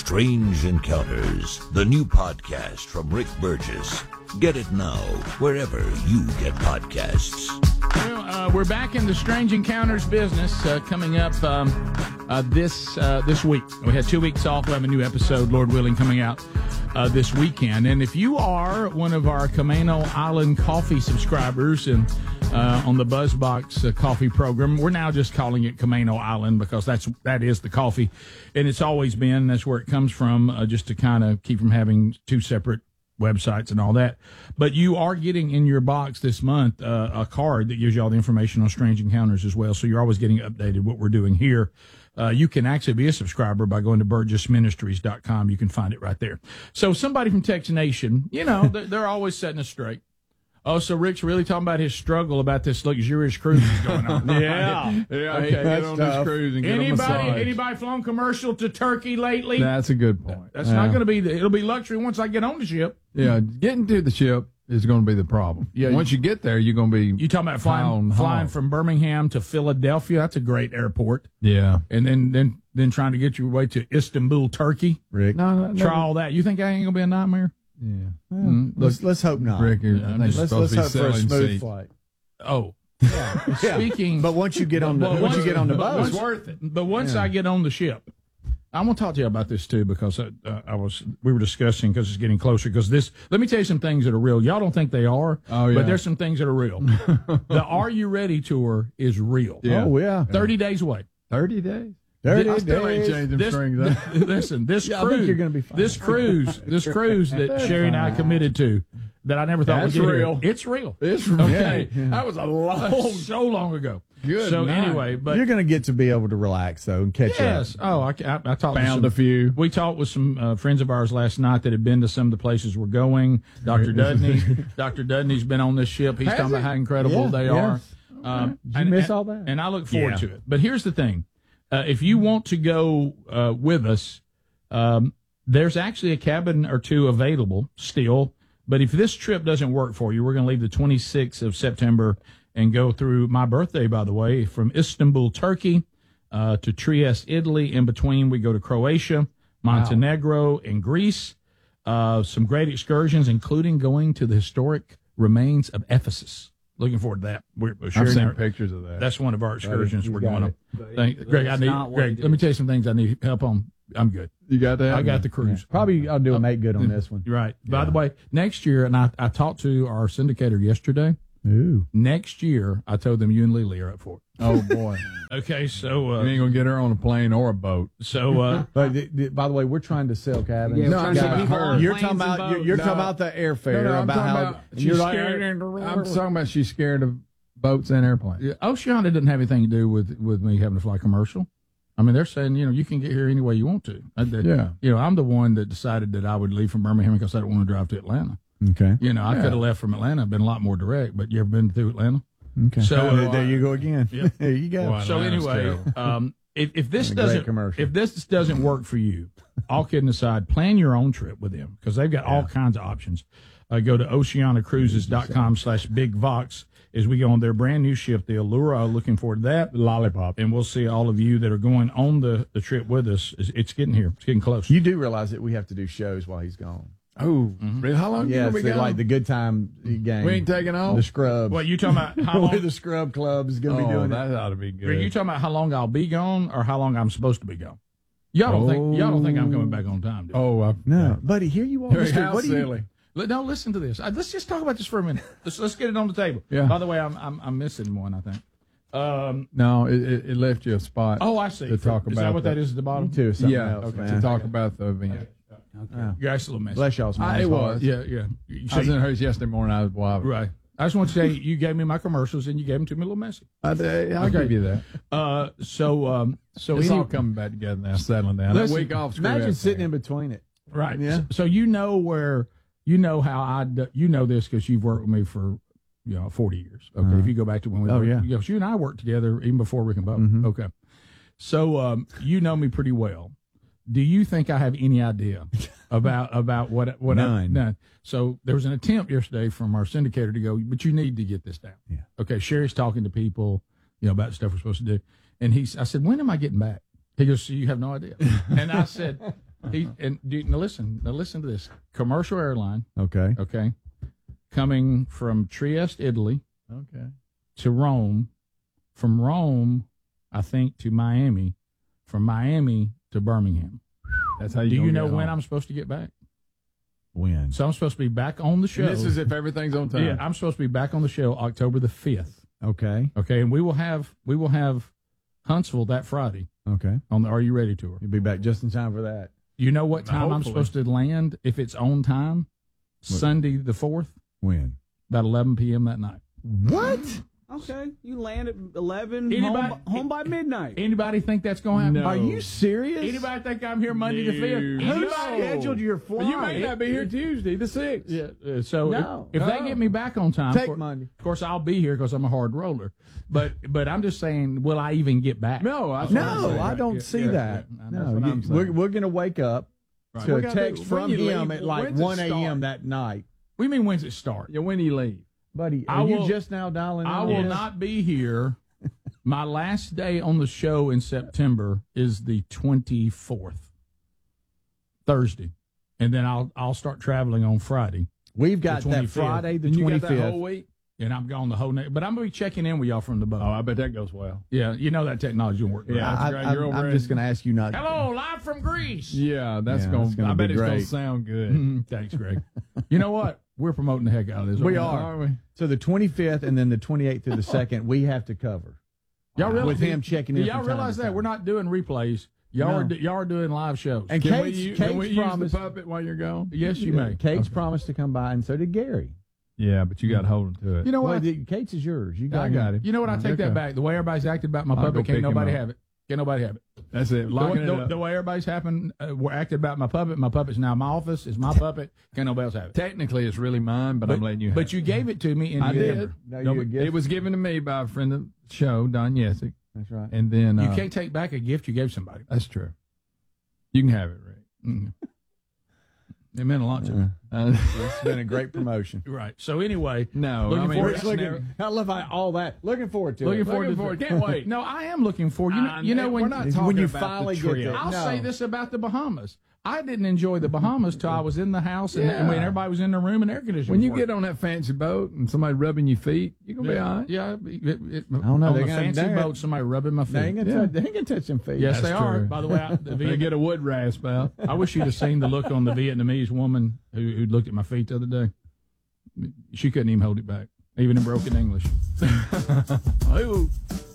Strange Encounters, the new podcast from Rick Burgess. Get it now, wherever you get podcasts. Well, we're back in the Strange Encounters business coming up this week. We had 2 weeks off. We'll have a new episode, Lord willing, coming out this weekend. And if you are one of our Camano Island Coffee subscribers and on the BuzzBox coffee program, we're now just calling it Camano Island because that is the coffee. And it's always been. That's where it comes from, just to kind of keep from having two separate websites and all that. But you are getting in your box this month a card that gives you all the information on Strange Encounters as well. So you're always getting updated what we're doing here. You can actually be a subscriber by going to burgessministries.com. You can find it right there. So somebody from Tex Nation, they're always setting us straight. Oh, so Rick's really talking about his struggle about this luxurious cruise that's going on. Yeah. Okay, get on this cruise and get a massage. Anybody flown commercial to Turkey lately? That's a good point. That's not going to be, it'll be luxury once I get on the ship. Yeah, getting to the ship is going to be the problem. Yeah, once you get there, you're going to be. You talking about flying from Birmingham to Philadelphia? That's a great airport. Yeah. And then trying to get your way to Istanbul, Turkey. Rick. No. Try all that. You think that ain't going to be a nightmare? Yeah. Let's hope not. Rick, let's hope for a smooth flight. Oh. Yeah. Speaking. But once you get on the boat, it's worth it. But once I get on the ship, I'm going to talk to you about this too, because we were discussing, because it's getting closer, because let me tell you some things that are real. Y'all don't think they are, but there's some things that are real. The Are You Ready tour is real. Yeah. Oh, yeah. 30 days away. 30 days? 30 I still days. ain't changing strings. Listen, this I cruise, think you're going to be fine. this cruise that Sherry and I committed to, that I never thought That's would get real. here. It's real. It's real. Okay. Yeah. That was a long. So long ago. Good So night. anyway, but you're going to get to be able to relax, though, and catch up. yes. Oh, I talked Found a few. We talked with some friends of ours last night that had been to some of the places we're going. Dr. Dudney. Dr. Dudney's been on this ship. He's talking about how incredible they are. Did you miss all that? And I look forward to it. But here's the thing. If you want to go with us, there's actually a cabin or two available still. But if this trip doesn't work for you, we're going to leave the 26th of September and go through my birthday, by the way, from Istanbul, Turkey, to Trieste, Italy. In between, we go to Croatia, Montenegro, and Greece. Some great excursions, including going to the historic remains of Ephesus. Looking forward to that. I've seen pictures of that. That's one of our excursions we're going on. Greg, Greg, let me tell you some things I need help on. I'm good. You got that? I got the cruise. Probably I'll do a make good on this one. Right. By the way, next year, and I talked to our syndicator yesterday. Ooh. Next year, I told them you and Lily are up for it. Oh, boy. Okay, so You ain't going to get her on a plane or a boat. so But by the way, we're trying to sell cabins. Yeah, No, we're I'm trying to talking get people about on You're planes talking and about boats. you're talking about the airfare No, I'm about talking how about and she's you're like, scared. I'm talking about she's scared of boats and airplanes. Oceana didn't have anything to do with me having to fly commercial. I mean, they're saying, you can get here any way you want to. I'm the one that decided that I would leave from Birmingham because I don't want to drive to Atlanta. Okay. I could have left from Atlanta, been a lot more direct, but you ever been through Atlanta? Okay. So there you go again. Yeah. There you go. Wow. So Atlanta's anyway, if this Great doesn't commercial. if this doesn't work for you, all kidding aside, plan your own trip with them because they've got all kinds of options. Go to oceanacruises.com/bigvox as we go on their brand new ship, the Allura. Looking forward to that. Lollipop. And we'll see all of you that are going on the trip with us. It's getting here. It's getting close. You do realize that we have to do shows while he's gone. Oh, really? How long Yeah, you gonna be gone? like the good time game. We ain't taking off? The Scrubs. What you talking about? How long? the Scrub Club is going to be doing that ought to be good. Are you talking about how long I'll be gone or how long I'm supposed to be gone? Y'all don't think I'm coming back on time, do you? Oh, No, buddy, here you are. how What do silly. No, listen to this. Let's just talk about this for a minute. Let's get it on the table. Yeah. By the way, I'm missing one, I think. No, it left you a spot. Oh, I see. To talk Is about that what that is at the bottom? to something Yeah, else, okay, man. to talk about the event. Yeah, it's a little messy. Bless y'all's minds. It was. Yeah. I was in hers yesterday morning. I was wild. Right. I just want to say you gave me my commercials and you gave them to me a little messy. I gave you that. So It's all coming back together now, settling down. Listen, That week off. Imagine sitting in between it. right. Yeah. So how this because you've worked with me for 40 years. Okay. If you go back to when we worked, you and I worked together even before Rick and Bo. Mm-hmm. Okay. So you know me pretty well. Do you think I have any idea about what None. So there was an attempt yesterday from our syndicator to go, but you need to get this down. Yeah. Okay. Sherry's talking to people, about stuff we're supposed to do. And I said, when am I getting back? He goes, so you have no idea. And I said, Now listen to this. Commercial airline, Okay. okay, coming from Trieste, Italy, Okay. to Rome, from Rome, I think, to Miami, from Miami to Birmingham. That's how Do you know get when home. I'm supposed to get back? When? So I'm supposed to be back on the show. And this is if everything's on time. Yeah, I'm supposed to be back on the show October the 5th. Okay. Okay, and we will have Huntsville that Friday Okay. on the Are You Ready tour. You'll be back just in time for that. You know what time I'm Hopefully. supposed to land if it's on time? Sunday the 4th, When? about 11 p.m. that night. What? Okay, you land at 11, Anybody- home by midnight. Anybody think that's going to happen? No. Are you serious? Anybody think I'm here Monday the 5th? Who Anybody? scheduled your flight? You may not be here Tuesday, the 6th. Yeah, so No. if they get me back on time, Take of Monday. course I'll be here because I'm a hard roller. But I'm just saying, will I even get back? No, that's what I'm No, saying. I don't Yeah, see yeah, that. yeah. That's No, what I'm saying. we're going to wake up to We a gotta text do- from when you him leave, at like when's it 1 a.m. start? that night. We mean when's it start? Yeah, when do you leave? Buddy, I are you will- just now dialing in? I on will this? not be here. My last day on the show in September is the 24th, Thursday, and then I'll start traveling on Friday, We've got the that 25th. Friday, the And you got that 25th. whole week? and I'm gone the whole night. But I'm gonna be checking in with y'all from the boat. Oh, I bet that goes well. Yeah, you know that technology will work. Yeah. Right? I forgot you're over I'm in- just going to ask you not. Hello, live from Greece. Yeah, that's Yeah, going it's gonna I bet be it's going great. to sound good. Thanks, Greg. You know what? We're promoting the heck out of this. We aren't are. we? So the 25th and then the 28th through the 2nd, we have to cover. Y'all realize, With him checking in Do y'all from time realize to that time. we're not doing replays? Y'all are doing live shows. And Can we, Kate's, can we Kate's use promised. the puppet while you're gone? Yes, you may. Kate's promised to come by, and so did Gary. Yeah, but you got to hold him to it. You know Well, what? Kate's is yours. You got I got it. You know what? I take that Okay. back. The way everybody's acted about my I'll go puppet, pick can't him nobody up. have it. Can't nobody have it. That's it. Locking it up. The way everybody's were acted about my puppet's now in my office. It's my puppet. Can't nobody else have it. Technically, it's really mine, but I'm letting you have But you gave it to me in I December. did. No, No, you a but gift? It was given to me by a friend of the show, Don Yesick. That's right. And then You can't take back a gift you gave somebody. That's true. You can have it, Rick. Mm. It meant a lot to me. It's been a great promotion. Right. So anyway, No, Looking I mean, forward it's to never- I love all that. Looking forward to looking it. forward Looking to forward. Can't wait. No, I am looking forward. You know when we're not when talking you about finally the get trip. there. I'll No. say this about the Bahamas. I didn't enjoy the Bahamas till I was in the house and when everybody was in the room and air conditioning. When you was get working. on that fancy boat and somebody rubbing your feet, you're gonna be all right. Yeah, I don't know. On They're a gonna- fancy they're- boat, somebody rubbing my They ain't feet. gonna touch them feet. Yes, That's they are. true. By the way, They get a wood rasp out. I wish you'd have seen the look on the Vietnamese woman who looked at my feet the other day. She couldn't even hold it back, even in broken English. Ooh.